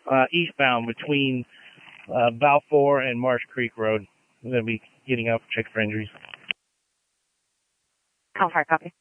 eastbound between Balfour and Marsh Creek Road. I'm going to be getting out, check for injuries. How far, copy?